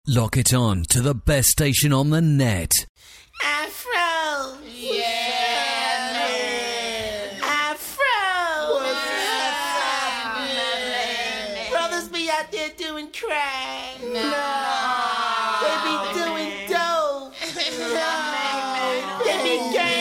Lock it on to the best station on the net. Afro! Yeah, man. Afro! What's happening? Brothers be out there doing crack. No. They be doing dope. They be gang